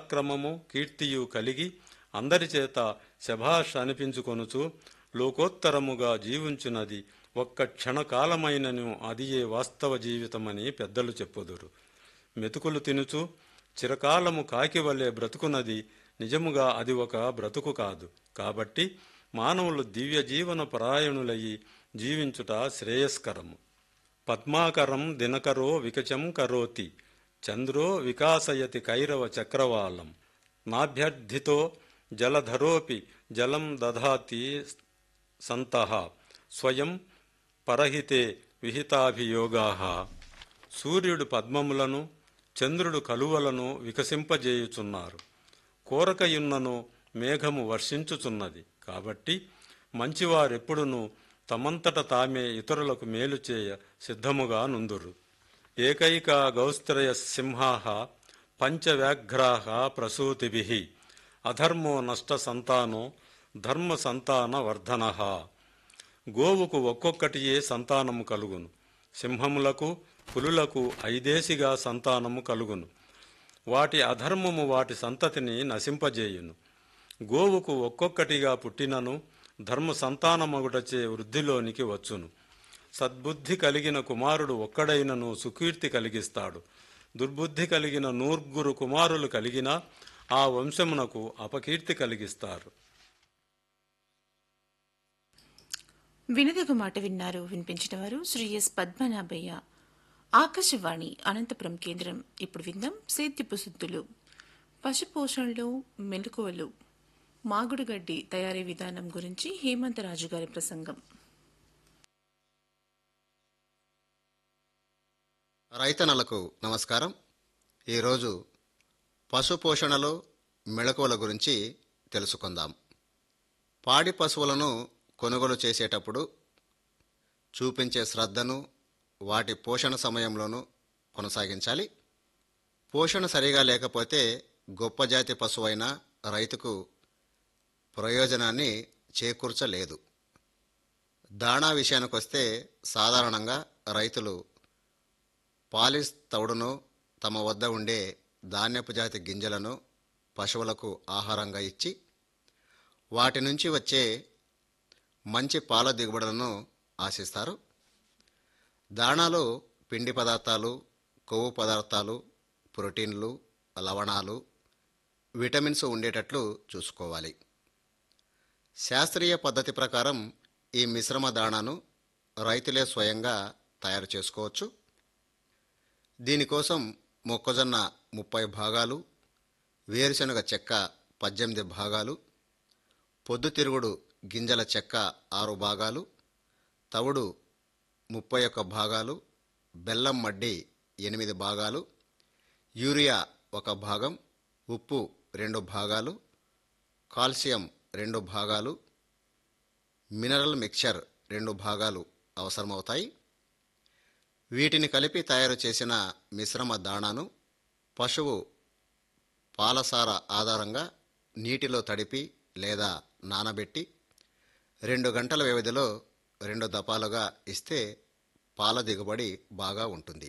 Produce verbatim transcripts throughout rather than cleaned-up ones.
పరాక్రమము కీర్తియు కలిగి అందరి చేత శభాష్ అనిపించుకొనుచు లోకోత్తరముగా జీవించున్నది ఒక్క క్షణకాలమైనను అదియే వాస్తవ జీవితమని పెద్దలు చెప్పుదురు. మెతుకులు తినుచు చిరకాలము కాకివలే బ్రతుకున్నది నిజముగా అది ఒక బ్రతుకు కాదు. కాబట్టి మానవులు దివ్య జీవన పరాయణులయ్యి జీవించుట శ్రేయస్కరము. పద్మాకరం దినకరో వికచం కరోతి చంద్రో వికాసయతి కైరవ చక్రవాళం నాభ్యర్థితో జలధరోపి జలం దధాతి సంతః స్వయం పరహితే విహితాభియోగాః. సూర్యుడు పద్మములను చంద్రుడు కలువలను వికసింపజేయుచున్నారు. కోరకయున్నను మేఘము వర్షించుచున్నది. కాబట్టి మంచివారెప్పుడునూ తమంతట తామే ఇతరులకు మేలు చేయ సిద్ధముగా నుందురు. ఏకైక గౌస్త్రయ సింహాః పంచవ్యాఘ్రాః ప్రసూతిభిః అధర్మో నష్ట సంతానో ధర్మ సంతాన వర్ధనః. గోవుకు ఒక్కొక్కటియే సంతానము కలుగును. సింహములకు పులులకు ఐదేసిగా సంతానము కలుగును. వాటి అధర్మము వాటి సంతతిని నశింపజేయును. గోవుకు ఒక్కొక్కటిగా పుట్టినను ధర్మ సంతానమగుటచే వృద్ధిలోనికి వచ్చును. సద్బుద్ధి కలిగిన కుమారుడు ఒక్కడైనను సుకీర్తి కలిగిస్తాడు. దుర్బుద్ధి కలిగిన నూర్గురు కుమారులు కలిగినా ఆ వంశమునకు అపకీర్తి కలిగిస్తారు. వినదగు మాట విన్నారు. వినిపించిన వారు శ్రీ ఎస్ పద్మనాభయ్య. ఆకాశవాణి అనంతపురం కేంద్రం. ఇప్పుడు విందాం సేద్యపు సుద్దులు. పశుపోషణలో మెలకువలు, మాగుడుగడ్డి తయారీ విధానం గురించి హేమంతరాజు గారి ప్రసంగం. రైతన్నలకు నమస్కారం. ఈరోజు పశుపోషణలో మెళకువల గురించి తెలుసుకుందాం. పాడి పశువులను కొనుగోలు చేసేటప్పుడు చూపించే శ్రద్ధను వాటి పోషణ సమయంలోనూ కొనసాగించాలి. పోషణ సరిగా లేకపోతే గొప్ప జాతి పశువైన రైతుకు ప్రయోజనాన్ని చేకూర్చలేదు. దాణా విషయానికొస్తే సాధారణంగా రైతులు పాలిస్ తవుడును తమ వద్ద ఉండే ధాన్యపు జాతి గింజలను పశువులకు ఆహారంగా ఇచ్చి వాటి నుంచి వచ్చే మంచి పాల దిగుబడులను ఆశిస్తారు. దాణాలో పిండి పదార్థాలు, కొవ్వు పదార్థాలు, ప్రోటీన్లు, లవణాలు, విటమిన్స్ ఉండేటట్లు చూసుకోవాలి. శాస్త్రీయ పద్ధతి ప్రకారం ఈ మిశ్రమ దాణాను రైతులే స్వయంగా తయారు చేసుకోవచ్చు. దీనికోసం మొక్కజొన్న ముప్పై భాగాలు, వేరుశనగ చెక్క పద్దెనిమిది భాగాలు, పొద్దుతిరుగుడు గింజల చెక్క ఆరు భాగాలు, తవుడు ముప్పై ఒక్క భాగాలు, బెల్లం మడ్డి ఎనిమిది భాగాలు, యూరియా ఒక భాగం, ఉప్పు రెండు భాగాలు, కాల్షియం రెండు భాగాలు, మినరల్ మిక్చర్ రెండు భాగాలు అవసరమవుతాయి. వీటిని కలిపి తయారు చేసిన మిశ్రమ దాణాను పశువు పాలసార ఆధారంగా నీటిలో తడిపి లేదా నానబెట్టి రెండు గంటల వ్యవధిలో రెండు దపాలుగా ఇస్తే పాల దిగుబడి బాగా ఉంటుంది.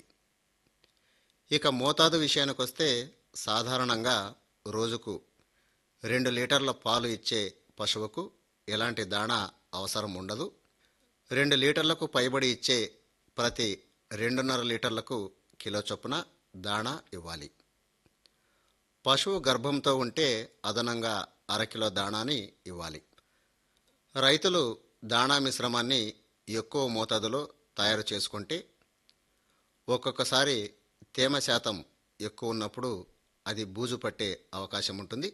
ఇక మోతాదు విషయానికొస్తే సాధారణంగా రోజుకు రెండు లీటర్ల పాలు ఇచ్చే పశువుకు ఎలాంటి దాణా అవసరం ఉండదు. రెండు లీటర్లకు పైబడి ఇచ్చే ప్రతి రెండున్నర లీటర్లకు కిలో చొప్పున దాణా ఇవ్వాలి. పశువు గర్భంతో ఉంటే అదనంగా అరకిలో దాణాని ఇవ్వాలి. రైతులు దాణా మిశ్రమాన్ని ఎక్కువ మోతాదులో తయారు చేసుకుంటే ఒక్కొక్కసారి తేమ శాతం ఎక్కువ ఉన్నప్పుడు అది బూజు పట్టే అవకాశం ఉంటుంది.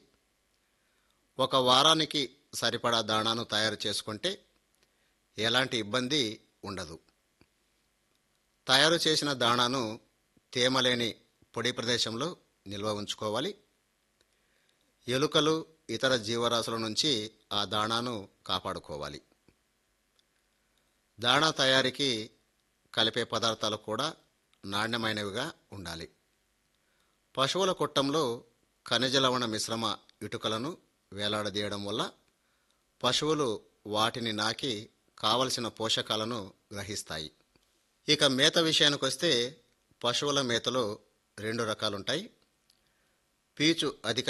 ఒక వారానికి సరిపడా దాణాను తయారు చేసుకుంటే ఎలాంటి ఇబ్బంది ఉండదు. తయారు చేసిన దాణాను తేమలేని పొడి ప్రదేశంలో నిల్వ ఉంచుకోవాలి. ఎలుకలు ఇతర జీవరాశుల నుంచి ఆ దాణాను కాపాడుకోవాలి. దాణా తయారీకి కలిపే పదార్థాలు కూడా నాణ్యమైనవిగా ఉండాలి. పశువుల కొట్టంలో ఖనిజ లవణ మిశ్రమ ఇటుకలను వేలాడదీయడం వల్ల పశువులు వాటిని నాకి కావలసిన పోషకాలను గ్రహిస్తాయి. ఇక మేత విషయానికొస్తే పశువుల మేతలో రెండు రకాలుంటాయి. పీచు అధిక